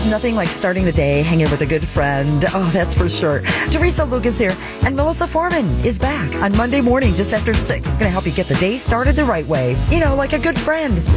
nothing like starting the day hanging with a good friend. Oh, that's for sure. Teresa Lucas here, and Melissa Foreman is back on Monday morning just after 6. Going to help you get the day started the right way. You know, like a good friend.